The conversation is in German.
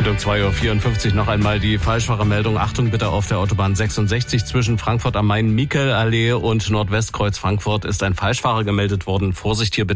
Und um 2.54 Uhr noch einmal die Falschfahrermeldung. Achtung bitte, auf der Autobahn 66 zwischen Frankfurt am Main, Michelallee und Nordwestkreuz Frankfurt ist ein Falschfahrer gemeldet worden. Vorsicht hier bitte.